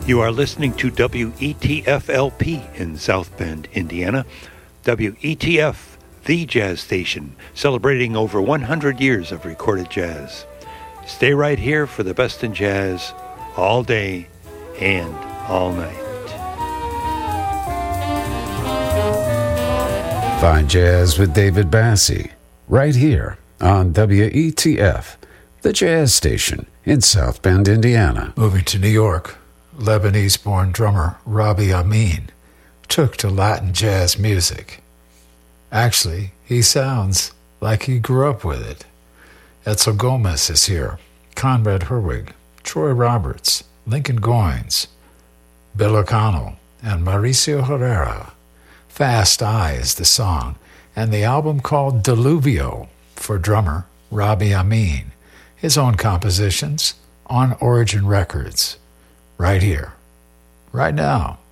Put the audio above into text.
You are listening to WETF-LP in South Bend, Indiana. WETF, the jazz station, celebrating over 100 years of recorded jazz. Stay right here for the best in jazz, all day and all night. Fine Jazz with David Bassie, right here on WETF, the jazz station in South Bend, Indiana. Moving to New York, Lebanese-born drummer Rabi Amin took to Latin jazz music. Actually, he sounds like he grew up with it. Edsel Gomez is here, Conrad Herwig, Troy Roberts, Lincoln Goines, Bill O'Connell, and Mauricio Herrera. Fast Eye is the song, and the album called Deluvio for drummer Rabi Amin. His own compositions on Origin Records. Right here, right now.